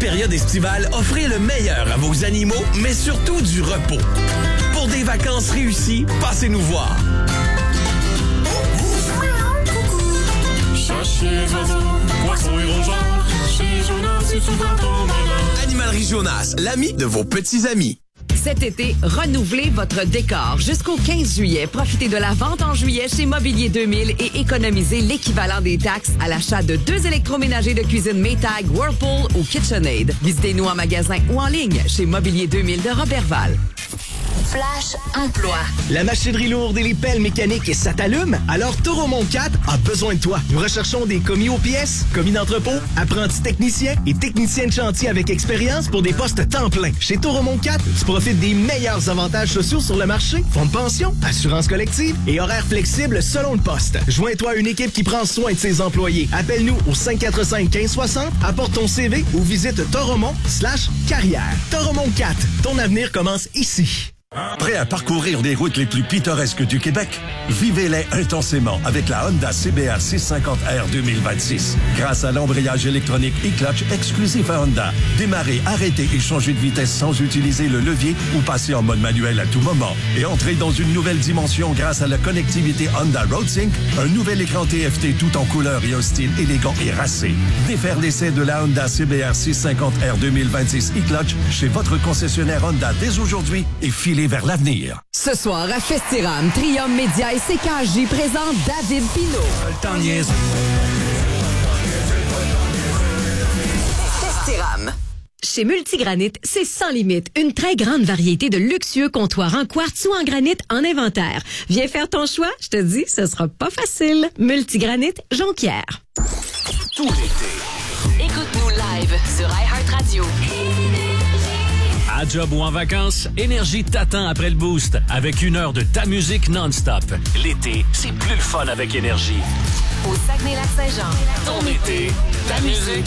période estivale, offrez le meilleur à vos animaux, mais surtout du repos. Pour des vacances réussies, passez-nous voir. Animalerie Jonas, l'ami de vos petits amis. Cet été, renouvelez votre décor. Jusqu'au 15 juillet, profitez de la vente en juillet chez Mobilier 2000 et économisez l'équivalent des taxes à l'achat de 2 électroménagers de cuisine Maytag, Whirlpool ou KitchenAid. Visitez-nous en magasin ou en ligne chez Mobilier 2000 de Robertval. Flash emploi. La machinerie lourde et les pelles mécaniques, ça t'allume? Alors Toromont 4 a besoin de toi. Nous recherchons des commis aux pièces, commis d'entrepôt, apprentis techniciens et techniciens de chantier avec expérience pour des postes temps plein. Chez Toromont 4, tu profites des meilleurs avantages sociaux sur le marché. Fonds de pension, assurance collective et horaires flexibles selon le poste. Joins-toi à une équipe qui prend soin de ses employés. Appelle-nous au 545-1560, apporte ton CV ou visite Toromont/carrière. Toromont 4, ton avenir commence ici. Prêt à parcourir les routes les plus pittoresques du Québec? Vivez-les intensément avec la Honda CBR 650R 2026. Grâce à l'embrayage électronique e-clutch exclusif à Honda, démarrez, arrêtez et changez de vitesse sans utiliser le levier ou passer en mode manuel à tout moment. Et entrez dans une nouvelle dimension grâce à la connectivité Honda RoadSync, un nouvel écran TFT tout en couleur et un style élégant et racé. Défaire l'essai de la Honda CBR 650R 2026 e-clutch chez votre concessionnaire Honda dès aujourd'hui et filez vers l'avenir. Ce soir à Festiram, Trium Média et CKJ présentent David Pinault. Le temps niaise. Festiram. Chez Multigranit, c'est sans limite. Une très grande variété de luxueux comptoirs en quartz ou en granit en inventaire. Viens faire ton choix, je te dis, ce sera pas facile. Multigranit, Jonquière. Tout l'été. Écoute-nous live sur iHeartRadio. À job ou en vacances, Énergie t'attend après le boost avec 1 heure de ta musique non-stop. L'été, c'est plus le fun avec Énergie. Au Saguenay-Lac-Saint-Jean. Ton été, ta musique.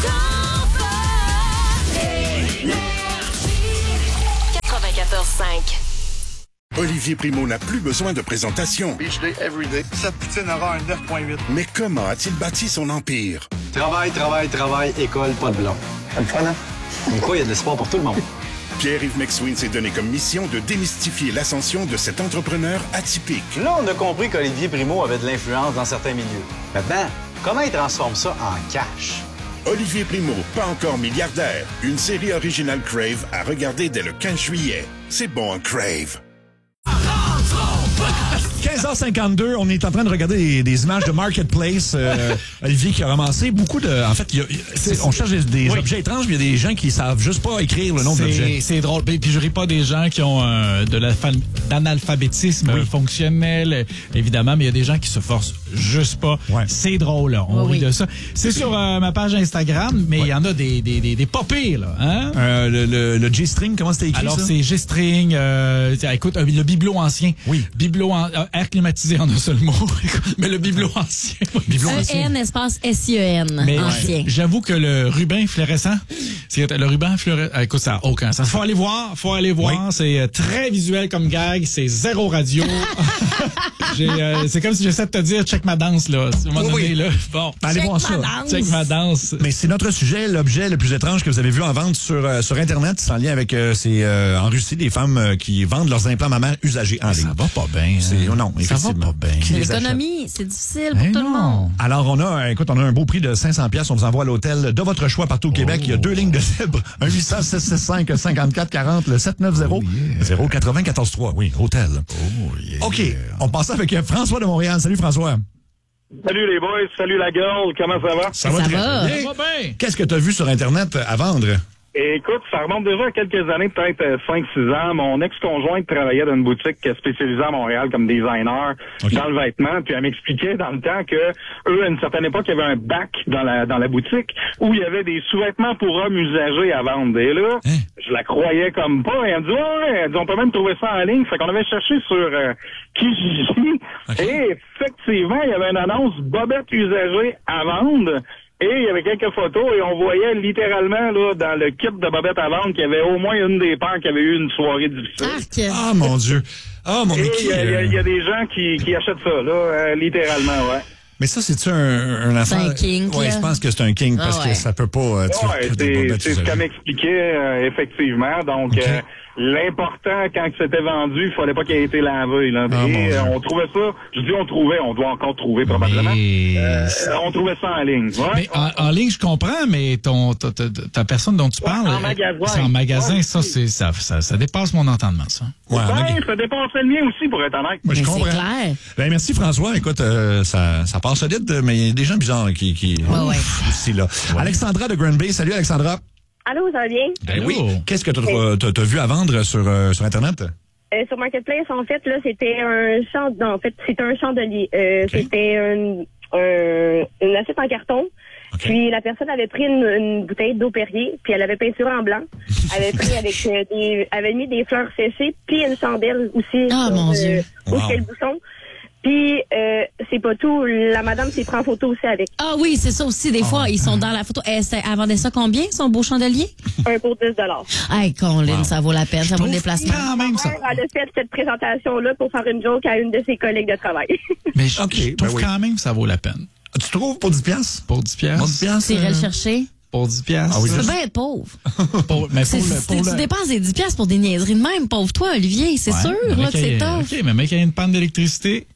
94.5. Olivier Primo n'a plus besoin de présentation. Beach day, everyday. Sa poutine aura un 9.8. Mais comment a-t-il bâti son empire? Travail, école, pas de blanc. C'est le fun, hein? Comme quoi, il y a de l'espoir pour tout le monde. Pierre-Yves McSween s'est donné comme mission de démystifier l'ascension de cet entrepreneur atypique. Là, on a compris qu'Olivier Primo avait de l'influence dans certains milieux. Maintenant, comment il transforme ça en cash? Olivier Primo, pas encore milliardaire. Une série originale Crave à regarder dès le 15 juillet. C'est bon, un Crave. 15h52, on est en train de regarder des images de Marketplace. Olivier qui a ramassé beaucoup de... En fait, on cherche des objets étranges, mais il y a des gens qui savent juste pas écrire le nom de l'objet. C'est drôle. Puis je ris pas des gens qui ont d'analphabétisme fonctionnel, évidemment, mais il y a des gens qui se forcent juste pas. Ouais. C'est drôle, là. On rit de ça. C'est sur ma page Instagram, mais il y en a des pas pires, là. Hein? Le G-string, comment c'était écrit? Alors, ça? c'est G-string, écoute, le bibelot ancien. Oui. Bibelot air climatisé en un seul mot. Mais le bibelot ancien. E-N espace S-I-E-N. Mais ancien. J'avoue que le ruban fluorescent, le ruban fluorescent, écoute, ça n'a aucun sens. Faut aller voir. Oui. C'est très visuel comme gag. C'est zéro radio. C'est comme si j'essaie de te dire, check ma danse, là. À un moment donné, là. Bon, allez voir ça. Check ma danse. Mais c'est notre sujet, l'objet le plus étrange que vous avez vu en vente sur Internet. C'est en lien avec, en Russie, des femmes qui vendent leurs implants mammaires usagés en ligne. Ça va pas bien. Non, ça va pas bien. L'économie, c'est difficile pour tout le monde. Alors, on a un beau prix de 500$. On vous envoie à l'hôtel de votre choix partout au Québec. Il y a 2 lignes de libre. 1-800-665-5440, le 790-094-3. Oui, hôtel. OK, on passe avec François de Montréal. Salut, François. Salut les boys, salut la girl, comment ça va? Ça va très bien. Ça va bien. Qu'est-ce que tu as vu sur Internet à vendre? Écoute, ça remonte déjà à quelques années, peut-être 5-6 ans. Mon ex-conjointe travaillait dans une boutique spécialisée à Montréal comme designer dans le vêtement. Puis elle m'expliquait dans le temps que eux, à une certaine époque, il y avait un bac dans la boutique où il y avait des sous-vêtements pour hommes usagés à vendre. Et là, je la croyais comme pas. Et elle me dit, elle dit, on peut même trouver ça en ligne. Fait qu'on avait cherché sur Kijiji. Et effectivement, il y avait une annonce bobette usagée à vendre. Et il y avait quelques photos et on voyait littéralement là dans le kit de bobette à vendre qu'il y avait au moins une des paires qui avait eu une soirée difficile. Ah mon Dieu. Ah mon Dieu. Il y a des gens qui achètent ça là, littéralement, ouais. Mais ça, c'est-tu un affaire? C'est un kink, Oui, là. je pense que c'est un kink parce que ça peut pas... c'est ce qu'elle m'expliquait, effectivement. Donc, l'important, quand c'était vendu, il fallait pas qu'il ait été lavé. Là. Et on trouvait ça, on doit encore trouver probablement. On trouvait ça en ligne. Ouais. Mais en ligne, je comprends, mais ta personne dont tu parles, en magasin. c'est en magasin, ça dépasse mon entendement, ça. Ouais, ça dépassait le mien aussi, pour être honnête. Moi, je comprends. C'est clair. Ben, merci François. Écoute, ça passe solide, mais il y a des gens bizarres qui aussi là. Ouais. Alexandra de Granby. Salut Alexandra. Allô, ça va bien? Ben oui. Qu'est-ce que t'as vu à vendre sur Internet? Sur Marketplace, en fait, là, c'était un c'était un chandelier. C'était une assiette en carton. Okay. Puis la personne avait pris une bouteille d'eau Perrier, puis elle avait peinturé en blanc. Elle avait pris avait mis des fleurs séchées, puis une chandelle aussi. Ah, mon Dieu. Où c'était le bouchon. Puis, c'est pas tout. La madame s'est pris en photo aussi avec. Ah oui, c'est ça aussi. Des fois, ils sont dans la photo. Elle vendait ça combien, son beau chandelier? Pour 10 $. Hey, Colin, ça vaut la peine. Ça vaut le déplacement. Quand même, ça. Elle a fait cette présentation-là pour faire une joke à une de ses collègues de travail. Mais je trouve quand même que ça vaut la peine. Tu trouves pour 10$? Pour 10$. Tu irais le chercher? Pour 10$. Ah oui, tu peux bien être pauvre. Tu dépenses des 10$ pour des niaiseries de même, pauvre toi, Olivier. C'est sûr là, que c'est tough. OK, mais mec, il y a une panne d'électricité.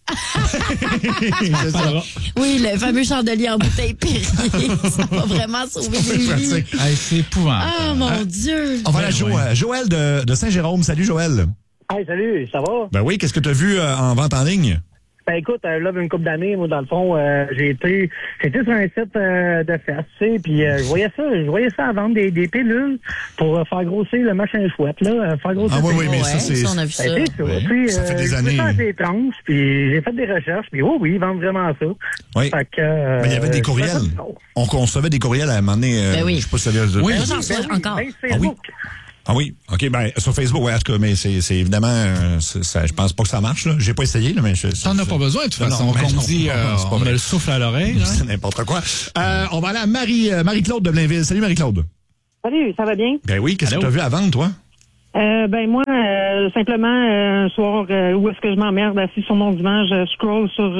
Oui, le fameux chandelier en bouteille Perrier. Ça va vraiment sauver des vies. Hey, c'est épouvantable. Ah, mon Dieu. On va à Joël de Saint-Jérôme. Salut, Joël. Hey, salut, ça va? Ben oui, qu'est-ce que tu as vu en vente en ligne? Ben écoute, là, une couple d'années, moi, dans le fond, j'étais sur un site de fesses, tu sais, puis je voyais ça à vendre des pilules pour faire grossir le machin chouette, là, faire grossir. Ah oui, mais ça, c'est... on a vu ça. Puis, ça fait des années. J'ai fait des planches, puis j'ai fait des recherches, puis oui, ils vendent vraiment ça. Oui. Fait que, mais il y avait des courriels. On recevait des courriels à un moment donné. Ben oui. Je sais pas si ça vient de... Oui, j'en reçois encore. Ah oui, OK, ben sur Facebook, ouais, en tout cas, mais c'est évidemment, je pense pas que ça marche, là. J'ai pas essayé, là, mais t'en as pas besoin, de toute façon. On dit, on me le souffle à l'oreille. C'est n'importe quoi. On va aller à Marie-Claude de Blainville. Salut, Marie-Claude. Salut, ça va bien? Ben oui, qu'est-ce que t'as vu à vendre, toi? Ben moi, simplement, un soir, où est-ce que je m'emmerde assis sur mon divan, je scroll sur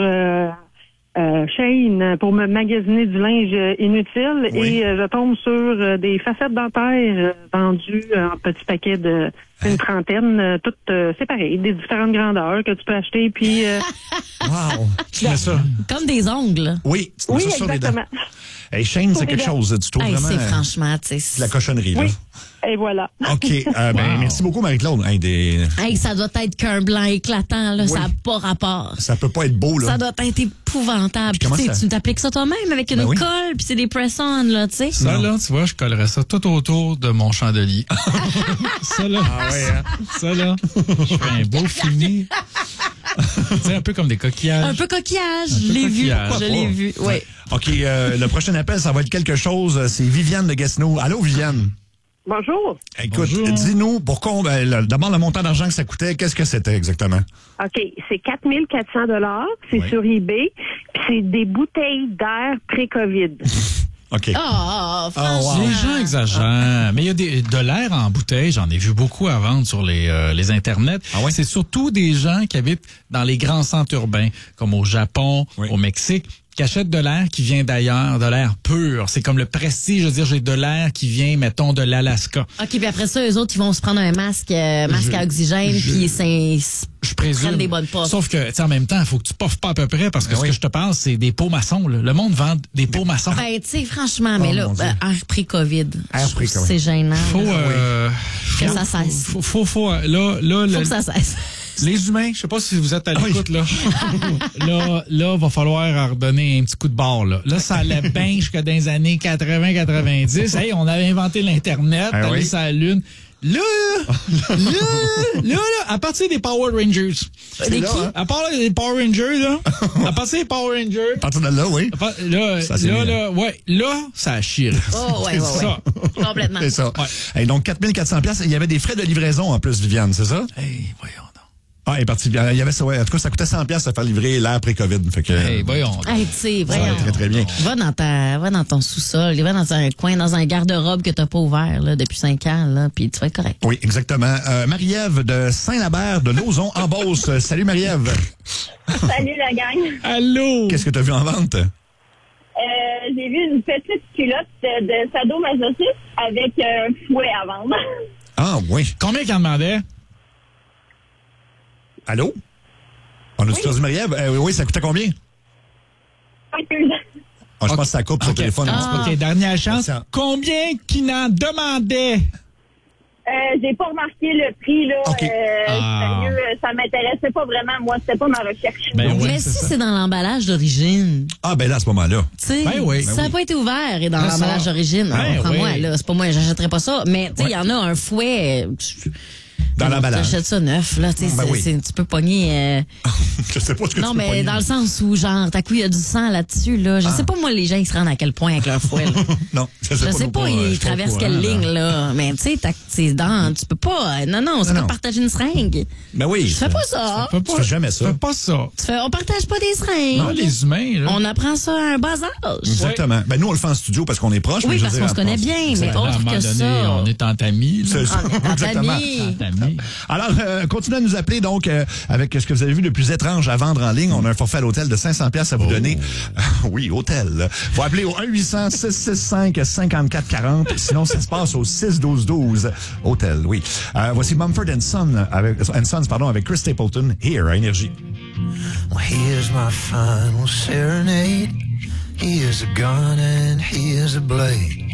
Shein pour me magasiner du linge inutile et je tombe sur des facettes dentaires vendues en petits paquets de une trentaine, toutes séparées, des différentes grandeurs que tu peux acheter, puis... Wow! Tu mets ça? Comme des ongles. Oui, tu mets ça sur les dents. Hey, Shein, c'est quelque chose. Tu trouves vraiment... C'est franchement, tu sais... de la cochonnerie, là. Oui. Et voilà. OK. Merci beaucoup, Marie-Claude. Hey, ça doit être qu'un blanc éclatant, là. Oui. Ça n'a pas rapport. Ça peut pas être beau, là. Ça doit être épouvantable. Puis, tu t'appliques ça toi-même avec une colle, puis c'est des press-on, là, tu sais. Ça, là, tu vois, je collerais ça tout autour de mon chandelier. Ça, là. Ah ouais, hein? Ça, là. Je fais un beau fini. C'est un peu comme des coquillages. Un peu coquillage. Je l'ai vu. Je l'ai vu. Oui. OK. Le prochain appel, ça va être quelque chose. C'est Viviane de Gatineau. Allô, Viviane? Bonjour. Écoute, dis-nous, d'abord, le montant d'argent que ça coûtait, qu'est-ce que c'était exactement? OK, c'est 4 400 $. C'est sur eBay. Puis c'est des bouteilles d'air pré-COVID. OK. Franchement. Les gens exagèrent. Mais il y a de l'air en bouteille. J'en ai vu beaucoup à vendre sur les internets. Ah ouais? C'est surtout des gens qui habitent dans les grands centres urbains, comme au Japon, au Mexique, qui achètent de l'air qui vient d'ailleurs, de l'air pur. C'est comme le prestige, je veux dire, j'ai de l'air qui vient, mettons, de l'Alaska. OK, puis après ça, eux autres, ils vont se prendre un masque à oxygène, puis je présume. Des bonnes puffs. Sauf que, tu sais, en même temps, il faut que tu puffes pas à peu près, parce que ce que je te parle, c'est des pots maçons, là. Le monde vend des pots maçons. Ben, tu sais, franchement, mais là, air pré-COVID. C'est gênant. Faut que ça cesse. Faut que ça cesse. Les humains, je sais pas si vous êtes à l'écoute, là. là, va falloir en redonner un petit coup de barre, là. Là, ça allait bien jusqu'à dans les années 80-90. Hey, on avait inventé l'Internet, allé sur la Lune. Là, à partir des Power Rangers. C'est qui? À part des Power Rangers, là. À partir des Power Rangers. À partir de là, oui. Là, ça a chié. Oh, ouais. Complètement. C'est ça. Ouais. Hey, donc, 4 400 $. Il y avait des frais de livraison en plus, Viviane, c'est ça? Hey, voyons. Ah, il est parti. Il y avait ça, ouais. En tout cas, ça coûtait 100$ de faire livrer l'air pré-COVID. Fait que. Hey, voyons. Hey, tu sais, voyons. Très, très bien. Va dans ton sous-sol, va dans un coin, dans un garde-robe que t'as pas ouvert, là, depuis 5 ans, là, puis tu vas être correct. Oui, exactement. Marie-Ève de Saint-Lambert de Lauzon en Beauce. Salut, Marie-Ève. Salut, la gang. Allô. Qu'est-ce que t'as vu en vente? J'ai vu une petite culotte de sadomasochisme avec un fouet à vendre. Ah, oui. Combien qu'elle demandait? Allô? On a-tu perdu Marie-Ève? Oui, ça coûtait combien? Ah, je pense que ça coupe sur le téléphone. OK, dernière chance. Combien qu'il en demandait? J'ai pas remarqué le prix, là. OK. Sérieux, ça m'intéressait pas vraiment. Moi, c'était pas ma recherche. Mais si c'est dans l'emballage d'origine. Ah, ben là, à ce moment-là. Tu sais, ça n'a pas été ouvert et dans l'emballage d'origine. Moi, là, c'est pas moi, j'achèterais pas ça. Mais, tu sais, il y en a un fouet. Dans l'emballage. J'achète ça neuf, là. Tu sais, tu peux pogner. Je sais pas ce que tu peux Non, mais pogner. dans le sens où, genre, t'as coup, il y a du sang là-dessus, là. Je sais pas, moi, les gens, ils se rendent à quel point avec leur fouet, là. Non, je sais pas. Ils traversent quelle ligne, là. Mais, tu sais, tes dents, tu peux pas. Non, c'est comme partager une seringue. Ben oui. Je fais pas ça. Tu fais jamais ça. Fais pas ça. On partage pas des seringues. Non, les humains, là. On apprend ça à un bas âge. Exactement. Ben, nous, on le fait en studio parce qu'on est proches. Oui, parce qu'on se connaît bien, mais autre que ça. On est en tamis, là. C'est ça. Exactement. Alors, continuez à nous appeler, donc, avec ce que vous avez vu le plus étrange à vendre en ligne. On a un forfait à l'hôtel de 500$ à vous donner. Oui, hôtel. Faut appeler au 1-800-665-5440. Sinon, ça se passe au 612-12. Hôtel, oui. Voici Mumford & Sons avec Chris Stapleton, Here, à Énergie. Well, here's my final serenade. Here's a gun and here's a blade.